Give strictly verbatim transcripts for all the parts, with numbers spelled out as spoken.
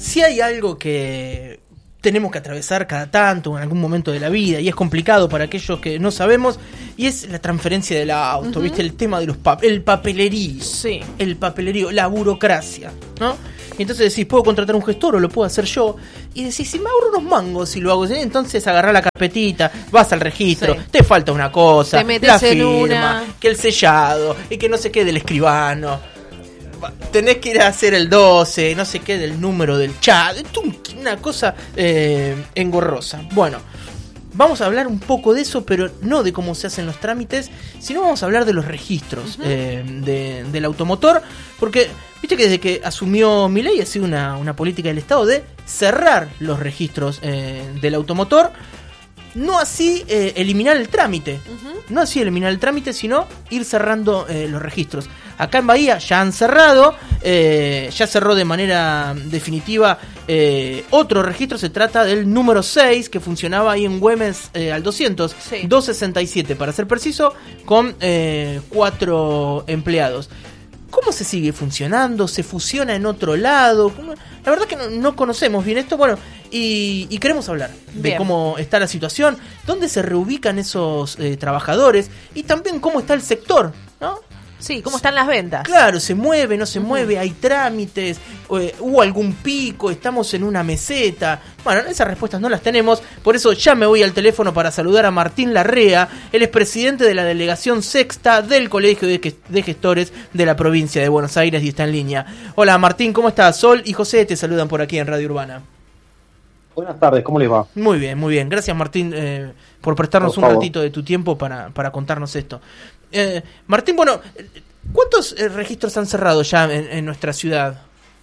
Si hay algo que tenemos que atravesar cada tanto en algún momento de la vida y es complicado para aquellos que no sabemos, y es la transferencia del auto, uh-huh. ¿viste? El tema de los pap- el papelerío, sí. el papelerío, la burocracia, ¿no? Y entonces decís, ¿puedo contratar un gestor o lo puedo hacer yo? Y decís, si me ahorro unos mangos si lo hago, ¿sí? Entonces agarrás la carpetita, vas al registro, sí. te falta una cosa, te metes la en firma, una... que el sellado, y que no sé qué del escribano. Tenés que ir a hacer el doce, no sé qué, del número del chat. Una cosa eh, engorrosa. Bueno, vamos a hablar un poco de eso, pero no de cómo se hacen los trámites, sino vamos a hablar de los registros uh-huh. eh, de, del automotor. Porque, viste que desde que asumió Milei ha sido una, una política del Estado de cerrar los registros eh, del automotor. No así eh, eliminar el trámite, uh-huh. no así eliminar el trámite, sino ir cerrando eh, los registros. Acá en Bahía ya han cerrado, eh, ya cerró de manera definitiva eh, otro registro, se trata del número seis, que funcionaba ahí en Güemes eh, al doscientos, sí. doscientos sesenta y siete para ser preciso, con eh, cuatro empleados. ¿Cómo se sigue funcionando? ¿Se fusiona en otro lado? La verdad que no, no conocemos bien esto, bueno, y, y queremos hablar de bien. Cómo está la situación, dónde se reubican esos eh, trabajadores y también cómo está el sector, ¿no? Sí, ¿cómo están las ventas? Claro, se mueve, no se uh-huh. mueve, hay trámites, eh, hubo algún pico, estamos en una meseta. Bueno, esas respuestas no las tenemos, por eso ya me voy al teléfono para saludar a Martín Larrea, él es presidente de la delegación sexta del Colegio de Gestores de la provincia de Buenos Aires y está en línea. Hola Martín, ¿cómo estás? Sol y José te saludan por aquí en Radio Urbana. Buenas tardes, ¿cómo les va? Muy bien, muy bien. Gracias Martín eh, por prestarnos por un ratito de tu tiempo para, para contarnos esto. Eh, Martín, bueno, ¿cuántos eh, registros han cerrado ya en, en nuestra ciudad?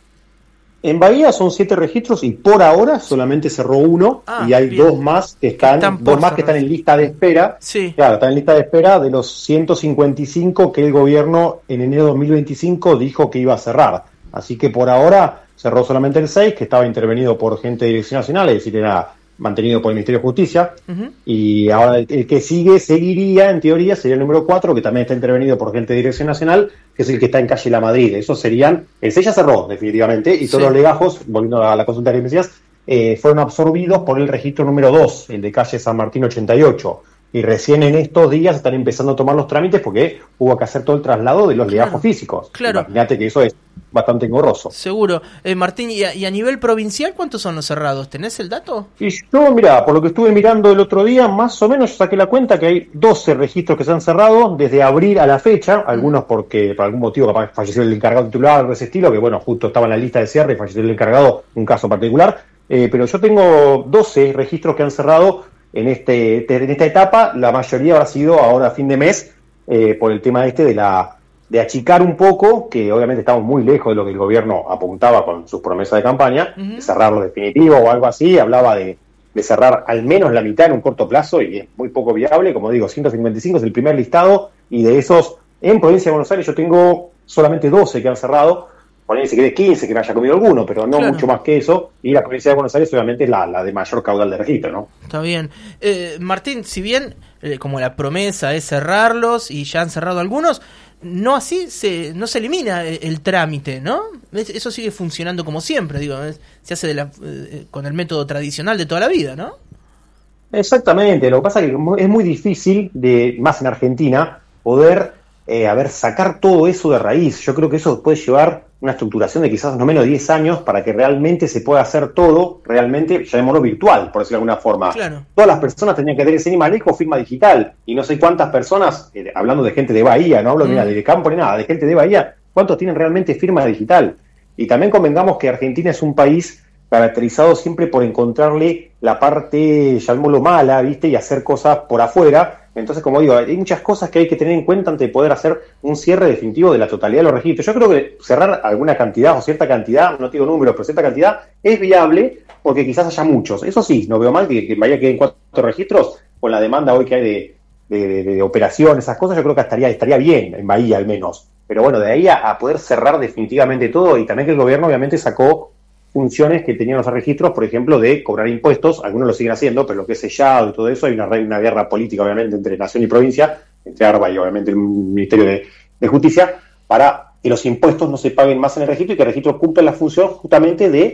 En Bahía son siete registros y por ahora solamente cerró uno ah, y hay bien. dos más que están, están dos más que están en lista de espera. Sí. Claro, están en lista de espera de los ciento cincuenta y cinco que el gobierno en enero de dos mil veinticinco dijo que iba a cerrar. Así que por ahora cerró solamente el seis, que estaba intervenido por gente de Dirección Nacional, es decir, era mantenido por el Ministerio de Justicia, uh-huh. y ahora el, el que sigue, seguiría, en teoría, sería el número cuatro, que también está intervenido por gente de Dirección Nacional, que es el que está en calle La Madrid. Esos serían, el seis ya cerró, definitivamente, y todos sí. los legajos, volviendo a la consulta que me decías, eh, fueron absorbidos por el registro número dos, el de calle San Martín ochenta y ocho. Y recién en estos días están empezando a tomar los trámites porque hubo que hacer todo el traslado de los claro, legajos físicos. Claro. Imagínate que eso es bastante engorroso. Seguro. Eh, Martín, ¿y a, ¿y a nivel provincial cuántos son los cerrados? ¿Tenés el dato? Y yo, mira, por lo que estuve mirando el otro día, más o menos saqué la cuenta que hay doce registros que se han cerrado desde abril a la fecha, algunos porque por algún motivo capaz falleció el encargado titular, algo de ese estilo, que bueno, justo estaba en la lista de cierre y falleció el encargado, un caso particular, eh, pero yo tengo doce registros que han cerrado en este en esta etapa. La mayoría habrá sido ahora a fin de mes, eh, por el tema este de la de achicar un poco, que obviamente estamos muy lejos de lo que el gobierno apuntaba con sus promesas de campaña, uh-huh. de cerrarlo definitivo o algo así. Hablaba de, de cerrar al menos la mitad en un corto plazo y es muy poco viable. Como digo, ciento cincuenta y cinco es el primer listado y de esos, en provincia de Buenos Aires yo tengo solamente doce que han cerrado. Poner si querés quince que me haya comido alguno, pero no claro. mucho más que eso. Y la provincia de Buenos Aires obviamente es la, la de mayor caudal de registro, ¿no? Está bien. Eh, Martín, si bien eh, como la promesa es cerrarlos y ya han cerrado algunos, no así se no se elimina el, el trámite, ¿no? Es, eso sigue funcionando como siempre, digo, es, se hace de la, eh, con el método tradicional de toda la vida, ¿no? Exactamente. Lo que pasa es que es muy difícil, de más en Argentina, poder eh, a ver, sacar todo eso de raíz. Yo creo que eso puede llevar una estructuración de quizás no menos de diez años para que realmente se pueda hacer todo, realmente, llamémoslo virtual, por decirlo de alguna forma. Claro. Todas las personas tenían que tener ese manejo firma digital, y no sé cuántas personas, eh, hablando de gente de Bahía, no hablo mm. ni de campo ni nada, de gente de Bahía, cuántos tienen realmente firma digital. Y también convengamos que Argentina es un país caracterizado siempre por encontrarle la parte, llamémoslo mala, ¿viste? Y hacer cosas por afuera. Entonces, como digo, hay muchas cosas que hay que tener en cuenta antes de poder hacer un cierre definitivo de la totalidad de los registros. Yo creo que cerrar alguna cantidad o cierta cantidad, no digo números, pero cierta cantidad, es viable porque quizás haya muchos. Eso sí, no veo mal que, que vaya que en cuatro registros, con la demanda hoy que hay de, de, de, de operación, esas cosas, yo creo que estaría, estaría bien, en Bahía al menos. Pero bueno, de ahí a, a poder cerrar definitivamente todo, y también que el gobierno obviamente sacó funciones que tenían los registros, por ejemplo, de cobrar impuestos. Algunos lo siguen haciendo, pero lo que es sellado y todo eso, hay una, una guerra política, obviamente, entre nación y provincia, entre ARBA y, obviamente, el Ministerio de, de Justicia, para que los impuestos no se paguen más en el registro y que el registro cumpla la función justamente de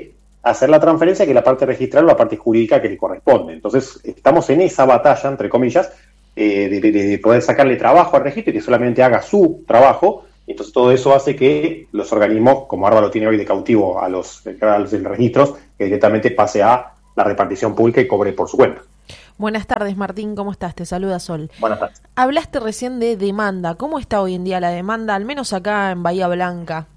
hacer la transferencia, que es la parte registral o la parte jurídica que le corresponde. Entonces, estamos en esa batalla, entre comillas, eh, de, de, de poder sacarle trabajo al registro y que solamente haga su trabajo. Entonces, todo eso hace que los organismos, como Arba lo tiene hoy de cautivo a los, a los registros, que directamente pase a la repartición pública y cobre por su cuenta. Buenas tardes, Martín, ¿cómo estás? Te saluda Sol. Buenas tardes. Hablaste recién de demanda. ¿Cómo está hoy en día la demanda, al menos acá en Bahía Blanca?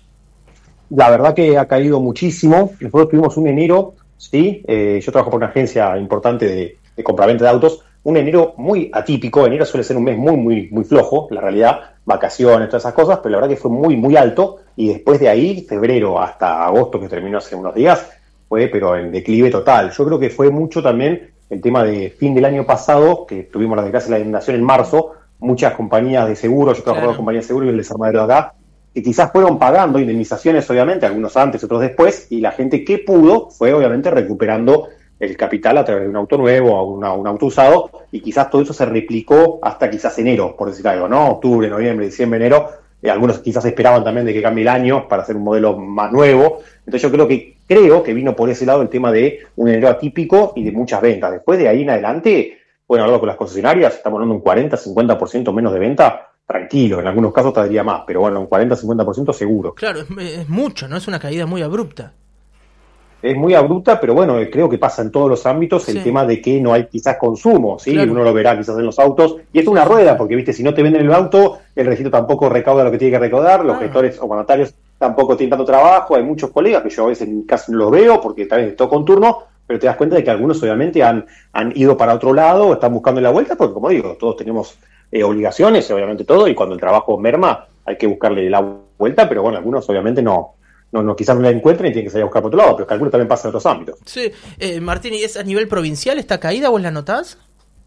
La verdad que ha caído muchísimo. Nosotros tuvimos un enero, sí, eh, yo trabajo por una agencia importante de, de compraventa de autos, un enero muy atípico. Enero suele ser un mes muy, muy, muy flojo, la realidad, vacaciones, todas esas cosas, pero la verdad que fue muy, muy alto, y después de ahí, febrero hasta agosto, que terminó hace unos días, fue pero en declive total. Yo creo que fue mucho también el tema de fin del año pasado, que tuvimos la desgracia de la inundación en marzo, muchas compañías de seguro, yo trabajo Claro. con compañías de seguro y el desarmadero de acá, que quizás fueron pagando indemnizaciones, obviamente, algunos antes, otros después, y la gente que pudo fue obviamente recuperando el capital a través de un auto nuevo o una, un auto usado, y quizás todo eso se replicó hasta quizás enero, por decir algo, ¿no? Octubre, noviembre, diciembre, enero. Eh, algunos quizás esperaban también de que cambie el año para hacer un modelo más nuevo. Entonces yo creo que creo que vino por ese lado el tema de un enero atípico y de muchas ventas. Después de ahí en adelante, bueno, hablando con las concesionarias, estamos hablando de un cuarenta a cincuenta por ciento menos de venta, tranquilo, en algunos casos te diría más, pero bueno, un cuarenta a cincuenta por ciento seguro. Claro, es, es mucho, ¿no? Es una caída muy abrupta. Es muy abrupta, pero bueno, creo que pasa en todos los ámbitos el Sí. tema de que no hay quizás consumo, ¿sí? Claro. Uno lo verá quizás en los autos, y esto es una rueda, porque, viste, si no te venden el auto, el registro tampoco recauda lo que tiene que recaudar, los Ah. gestores o mandatarios tampoco tienen tanto trabajo, hay muchos colegas que yo a veces casi no los veo, porque también estoy con turno, pero te das cuenta de que algunos obviamente han, han ido para otro lado, están buscando la vuelta, porque como digo, todos tenemos eh, obligaciones, obviamente todo, y cuando el trabajo merma hay que buscarle la vuelta, pero bueno, algunos obviamente no, no, no quizás no la encuentren y tienen que salir a buscar por otro lado, pero que algunos también pasa en otros ámbitos. Sí, eh, Martín, ¿y es a nivel provincial esta caída? ¿Vos la notás?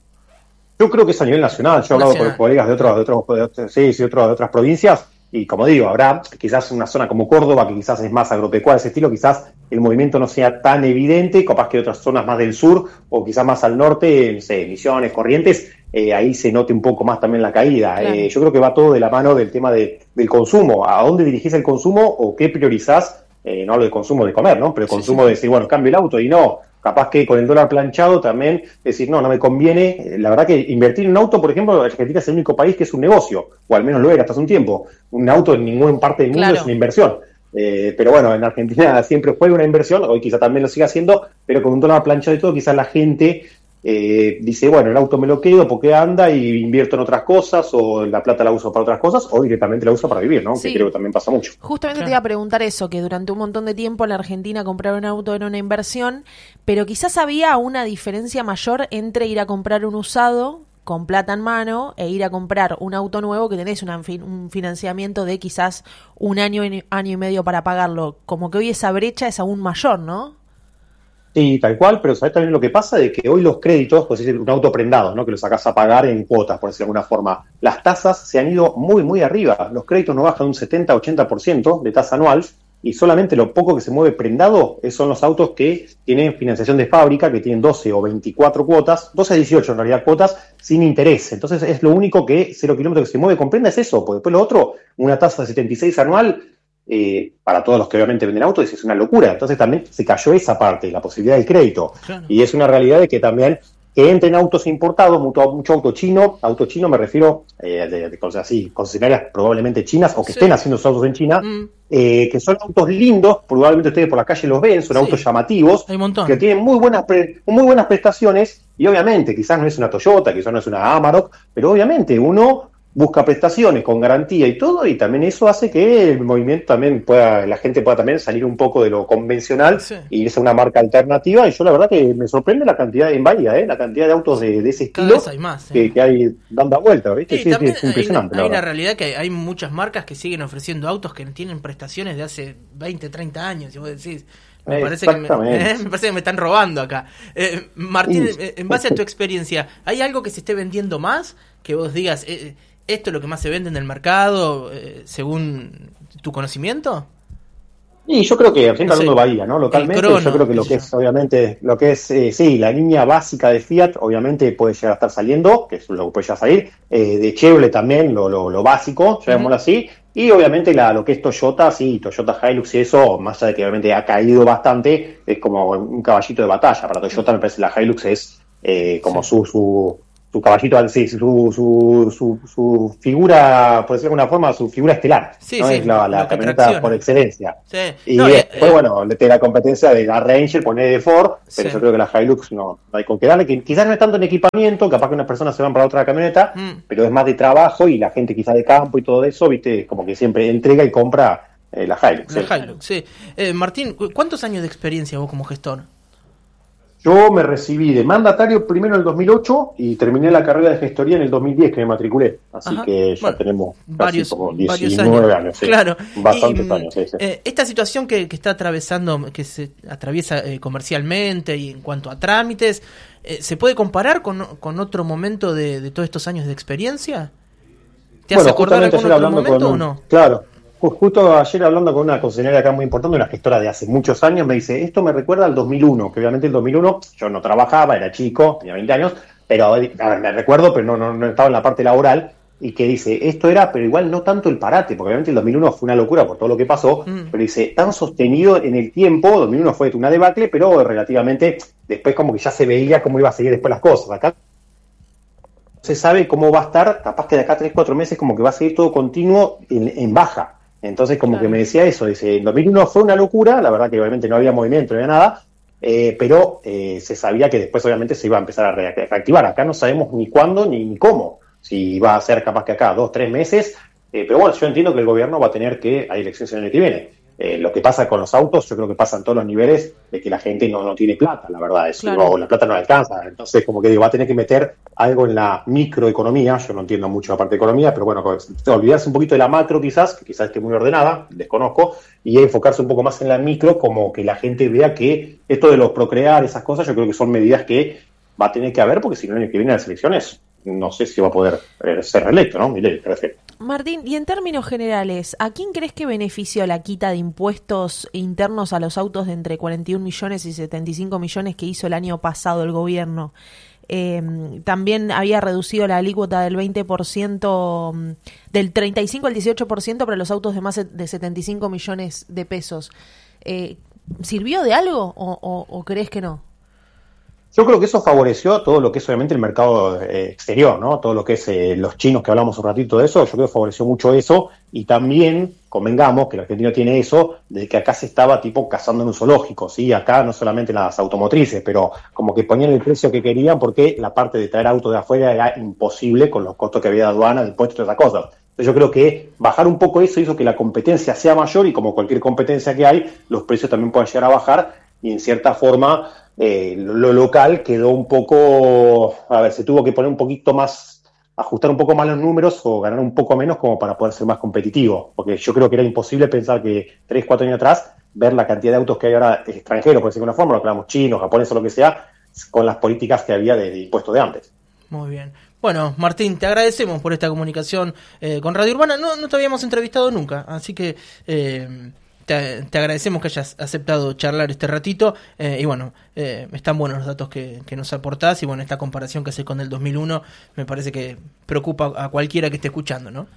Yo creo que es a nivel nacional. Yo he hablado Nacional. con colegas de otros, de otros, de otros- sí, sí, otros- de otras provincias, y como digo, habrá quizás una zona como Córdoba, que quizás es más agropecuaria ese estilo, quizás el movimiento no sea tan evidente, capaz que otras zonas más del sur, o quizás más al norte, no sé, Misiones, Corrientes, eh, ahí se note un poco más también la caída. Claro. Eh, yo creo que va todo de la mano del tema de, del consumo. ¿A dónde dirigís el consumo o qué priorizás? Eh, no hablo de consumo de comer, ¿no? Pero el Sí, consumo sí. de decir, bueno, cambio el auto y no. Capaz que con el dólar planchado también decir, no, no me conviene. Eh, La verdad que invertir en un auto, por ejemplo, Argentina es el único país que es un negocio, o al menos lo era hasta hace un tiempo. Un auto en ninguna parte del mundo Claro. es una inversión. Eh, pero bueno, en Argentina siempre fue una inversión, hoy quizá también lo sigue haciendo, pero con un dólar planchado y todo, quizás la gente eh, dice, bueno, el auto me lo quedo porque anda y invierto en otras cosas, o la plata la uso para otras cosas, o directamente la uso para vivir, ¿no? Sí. Que creo que también pasa mucho. Justamente Claro. te iba a preguntar eso, que durante un montón de tiempo en la Argentina comprar un auto era una inversión, pero quizás había una diferencia mayor entre ir a comprar un usado con plata en mano e ir a comprar un auto nuevo que tenés una, fin- un financiamiento de quizás un año, y- año y medio para pagarlo. Como que hoy esa brecha es aún mayor, ¿no? Sí, tal cual, pero ¿sabés también lo que pasa? De que hoy los créditos, pues es un auto prendado, ¿no? Que lo sacás a pagar en cuotas, por decirlo de alguna forma. Las tasas se han ido muy, muy arriba. Los créditos no bajan un setenta a ochenta por ciento de tasa anual, y solamente lo poco que se mueve prendado es- son los autos que tienen financiación de fábrica, que tienen doce o veinticuatro cuotas, doce a dieciocho en realidad cuotas, sin interés. Entonces es lo único que cero kilómetros que se mueve con prenda es eso, porque después lo otro, una tasa de setenta y seis anual, eh, para todos los que obviamente venden autos, es una locura. Entonces también se cayó esa parte, la posibilidad del crédito. Claro. Y es una realidad de que también que entren autos importados, mucho, mucho auto chino, auto chino me refiero eh, de, de cosas así, concesionarias probablemente chinas, o que Sí. estén haciendo esos autos en China, Mm, eh, que son autos lindos, probablemente ustedes por la calle los ven, son Sí. autos llamativos, hay un montón. que tienen muy buenas pre- muy buenas prestaciones, y obviamente quizás no es una Toyota, quizás no es una Amarok, pero obviamente uno busca prestaciones con garantía y todo, y también eso hace que el movimiento también pueda, la gente pueda también salir un poco de lo convencional Sí. y irse a una marca alternativa. Y yo la verdad que me sorprende la cantidad en Bahía, ¿eh? La cantidad de autos de, de ese Cada estilo vez hay más. ¿eh? que, que hay dando vuelta, ¿viste? Sí, Sí, sí, también es hay, impresionante. una, la hay una verdad. realidad que hay muchas marcas que siguen ofreciendo autos que tienen prestaciones de hace veinte, treinta años, y vos decís, me Eh, parece, que me, exactamente. me parece que me están robando acá. Eh, Martín, Sí. eh, en base a tu experiencia, ¿hay algo que se esté vendiendo más? Que vos digas, eh, esto es lo que más se vende en el mercado, eh, según tu conocimiento. Y yo creo que, siempre No sé, hablando de Bahía, ¿no? Localmente, Crono, yo creo que lo qué que sé es, obviamente, lo que es, eh, sí, la línea básica de Fiat, obviamente puede llegar a estar saliendo, que es lo que puede llegar a salir, eh, de Chevrolet también, lo, lo, lo básico, llamémoslo así, Y obviamente la, lo que es Toyota, sí, Toyota Hilux y eso, más allá de que obviamente ha caído bastante, es como un caballito de batalla. Para Toyota me parece la Hilux es eh, como sí. su, su su caballito, sí, su, su, su, su figura, por decirlo de alguna forma, su figura estelar. Sí, ¿no? sí, es la, la camioneta por excelencia. Sí. Y no, después, eh, bueno, le tiene la competencia de la Ranger, poner de Ford, pero sí. yo creo que la Hilux no, no hay con qué darle, que quizás no es tanto en equipamiento, capaz que unas personas se van para otra camioneta, mm. pero es más de trabajo y la gente quizás de campo y todo eso, viste, como que siempre entrega y compra eh, la Hilux. La ¿sí? Hilux, sí. Eh, Martín, ¿cuántos años de experiencia vos como gestor? Yo me recibí de mandatario primero en el dos mil ocho y terminé la carrera de gestoría en el dos mil diez que me matriculé. Así Ajá. que ya bueno, tenemos casi varios, como diecinueve años. años sí. Claro. Bastantes y, años. Sí, sí. Eh, esta situación que, que está atravesando, que se atraviesa eh, comercialmente y en cuanto a trámites, eh, ¿se puede comparar con, con otro momento de, de todos estos años de experiencia? ¿Te bueno, hace acordar algún otro momento con, o no? Claro. Justo ayer hablando con una concesionaria acá muy importante, una gestora de hace muchos años, me dice, esto me recuerda al dos mil uno, que obviamente el dos mil uno yo no trabajaba, era chico, tenía veinte años, pero a ver, me recuerdo, pero no, no, no estaba en la parte laboral, y que dice, esto era, pero igual no tanto el parate, porque obviamente el dos mil uno fue una locura por todo lo que pasó, mm. pero dice, tan sostenido en el tiempo, dos mil uno fue una debacle, pero relativamente después como que ya se veía cómo iba a seguir después las cosas. Acá se sabe cómo va a estar, capaz que de acá a tres, cuatro meses como que va a seguir todo continuo en, en baja. Entonces como claro. que me decía eso, dice, en dos mil uno fue una locura, la verdad que obviamente no había movimiento, no había nada, eh, pero eh, se sabía que después obviamente se iba a empezar a reactivar. Acá no sabemos ni cuándo ni, ni cómo, si va a ser capaz que acá dos, tres meses, eh, pero bueno, yo entiendo que el gobierno va a tener que, hay elecciones el año que viene. Eh, lo que pasa con los autos, yo creo que pasa en todos los niveles, de que la gente no, no tiene plata, la verdad, es, claro. no, la plata no alcanza, entonces como que digo, va a tener que meter algo en la microeconomía, yo no entiendo mucho la parte de economía, pero bueno, olvidarse un poquito de la macro quizás, que quizás esté muy ordenada, desconozco, y enfocarse un poco más en la micro, como que la gente vea que esto de los procrear, esas cosas, yo creo que son medidas que va a tener que haber, porque si no el año que viene las elecciones, no sé si va a poder eh, ser reelecto, ¿no? Milei, parece. Martín, y en términos generales, ¿a quién crees que benefició la quita de impuestos internos a los autos de entre cuarenta y un millones y setenta y cinco millones que hizo el año pasado el gobierno? Eh, también había reducido la alícuota del veinte por ciento, del treinta y cinco al dieciocho por ciento para los autos de más de setenta y cinco millones de pesos. Eh, ¿Sirvió de algo o, o, o crees que no? Yo creo que eso favoreció todo lo que es obviamente el mercado eh, exterior, ¿no? Todo lo que es eh, los chinos que hablamos un ratito de eso, yo creo que favoreció mucho eso, y también convengamos que el argentino tiene eso, de que acá se estaba tipo cazando en un zoológico, ¿sí? Acá no solamente las automotrices, pero como que ponían el precio que querían porque la parte de traer autos de afuera era imposible con los costos que había de aduana, de impuestos y todas esas cosas. Entonces yo creo que bajar un poco eso hizo que la competencia sea mayor, y como cualquier competencia que hay, los precios también pueden llegar a bajar, y en cierta forma Eh, lo, lo local quedó un poco, a ver, se tuvo que poner un poquito más, ajustar un poco más los números o ganar un poco menos como para poder ser más competitivo, porque yo creo que era imposible pensar que tres, cuatro años atrás, ver la cantidad de autos que hay ahora extranjeros, por decirlo de una forma, lo que hablamos chinos, japoneses o lo que sea, con las políticas que había de, de impuestos de antes. Muy bien. Bueno, Martín, te agradecemos por esta comunicación eh, con Radio Urbana. No, no te habíamos entrevistado nunca, así que eh, te, te agradecemos que hayas aceptado charlar este ratito. Eh, y bueno, eh, están buenos los datos que, que nos aportás. Y bueno, esta comparación que haces con el dos mil uno me parece que preocupa a cualquiera que esté escuchando, ¿no?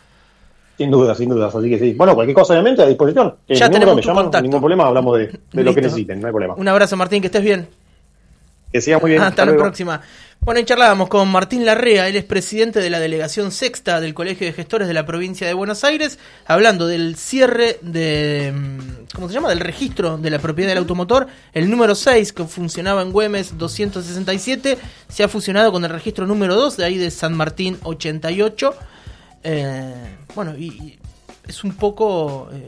Sin duda, sin duda. Así que sí. Bueno, cualquier cosa obviamente a disposición. Eh, ya tenemos me tu llaman, contacto. Ningún problema, hablamos de, de lo que necesiten, no hay problema. Un abrazo, Martín, que estés bien. Que siga muy bien. Hasta, Hasta la próxima. Bueno, y charlábamos con Martín Larrea, él es presidente de la Delegación Sexta del Colegio de Gestores de la Provincia de Buenos Aires, hablando del cierre de, ¿cómo se llama?, del registro de la propiedad del automotor. El número seis, que funcionaba en Güemes doscientos sesenta y siete, se ha fusionado con el registro número dos, de ahí de San Martín ochenta y ocho. Eh, bueno, y, y es un poco eh,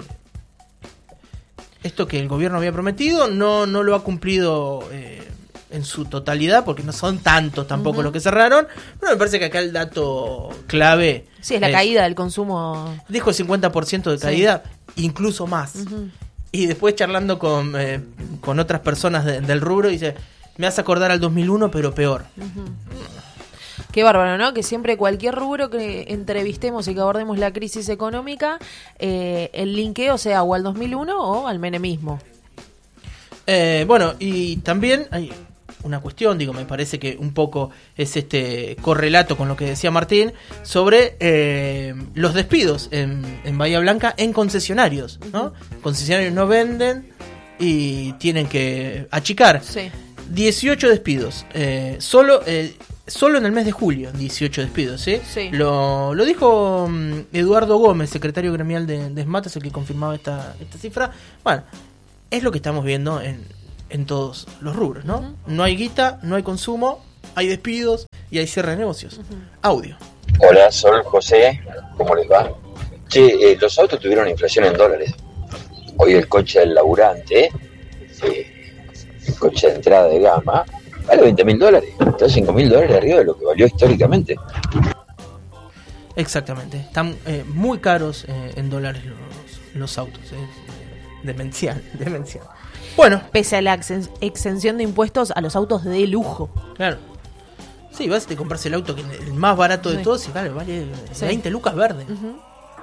esto que el gobierno había prometido, no, no lo ha cumplido eh, en su totalidad, porque no son tantos tampoco uh-huh. los que cerraron, pero me parece que acá el dato clave... Sí, es la es, caída del consumo. Dijo el cincuenta por ciento de caída, sí. incluso más. Uh-huh. Y después charlando con, eh, con otras personas de, del rubro, dice, me hace acordar al dos mil uno, pero peor. Uh-huh. Qué bárbaro, ¿no? Que siempre cualquier rubro que entrevistemos y que abordemos la crisis económica, eh, el linkeo sea o al dos mil uno o al menemismo. Eh, bueno, y también hay una cuestión, digo, me parece que un poco es este correlato con lo que decía Martín sobre eh, los despidos en, en Bahía Blanca en concesionarios, ¿no? Concesionarios no venden y tienen que achicar. Sí. dieciocho despidos, eh, solo eh, solo en el mes de julio, dieciocho despidos, ¿sí? Sí. Lo, lo dijo um, Eduardo Gómez, secretario gremial de, de SMAT, es el que confirmaba esta, esta cifra. Bueno, es lo que estamos viendo en, en todos los rubros, ¿no? Uh-huh. No hay guita, no hay consumo, hay despidos y hay cierre de negocios. Uh-huh. Audio. Hola, soy José, ¿cómo les va? Che, eh, los autos tuvieron inflación en dólares. Hoy el coche del laburante, eh, el coche de entrada de gama, vale veinte mil dólares. Está cinco mil dólares arriba de lo que valió históricamente. Exactamente. Están eh, muy caros eh, en dólares los, los autos. Es eh, demencial, demencial. Bueno. Pese a la exen- exención de impuestos a los autos de lujo. Claro. Sí, vas a te compras el auto que el más barato de sí. todos y vale, vale sí. veinte lucas verde. Uh-huh.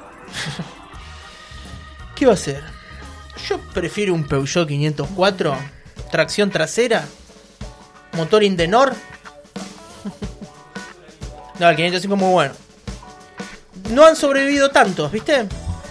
¿Qué va a hacer? Yo prefiero un Peugeot quinientos cuatro, tracción trasera, motor Indenor. No, el quinientos cinco es muy bueno. No han sobrevivido tantos, ¿viste?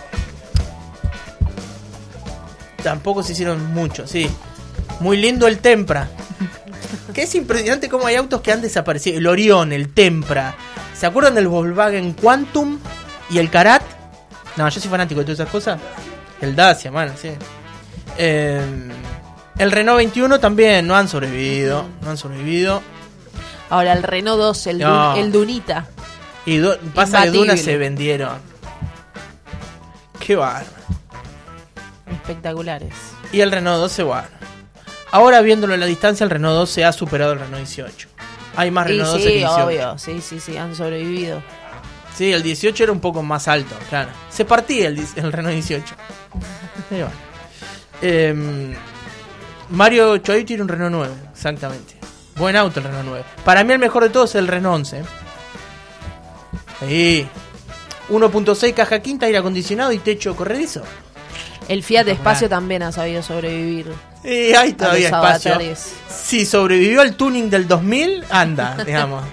Tampoco se hicieron muchos, sí. Muy lindo el Tempra. Que es impresionante cómo hay autos que han desaparecido. El Orión, el Tempra. ¿Se acuerdan del Volkswagen Quantum y el Karat? No, yo soy fanático de todas esas cosas. El Dacia, man, sí. Eh, el Renault veintiuno también no han sobrevivido. No han sobrevivido. Ahora el Renault dos, el, no. Dun, el Dunita. Y du- pasa que Duna se vendieron. Qué bárbaro. Espectaculares. Y el Renault doce, bueno. Ahora viéndolo a la distancia, el Renault doce ha superado el Renault dieciocho. Hay más Renault sí, doce que dieciocho. Obvio. Sí, sí, sí, han sobrevivido. Sí, el dieciocho era un poco más alto, claro. Se partía el, el Renault dieciocho. Sí, bueno. eh, Mario Choy tiene un Renault nueve, exactamente. Buen auto el Renault nueve. Para mí el mejor de todos es el Renault once. Sí. uno punto seis caja quinta, aire acondicionado y techo corredizo. El Fiat Espacio también ha sabido sobrevivir. Sí, hay todavía espacio. Si sobrevivió al tuning del dos mil, anda, digamos.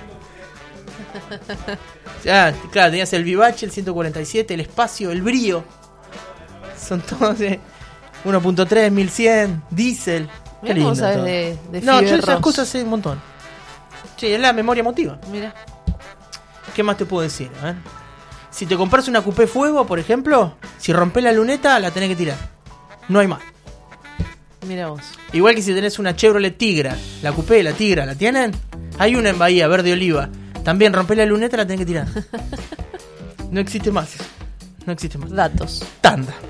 Ya, claro, tenías el Vivace, el ciento cuarenta y siete, el Espacio, el Brío. Son todos eh, uno punto tres, mil cien, diésel. Qué lindo todo. De, de no, yo esas cosas sé un montón. Sí, es la memoria emotiva. Mira. ¿Qué más te puedo decir? A ver. Si te compras una Coupé Fuego, por ejemplo, si rompés la luneta, la tenés que tirar. No hay más. Mira vos. Igual que si tenés una Chevrolet Tigra, la Coupé, la Tigra, ¿la tienen? Hay una en Bahía, verde oliva. También rompés la luneta, la tenés que tirar. No existe más. No existe más. Datos. Tanda.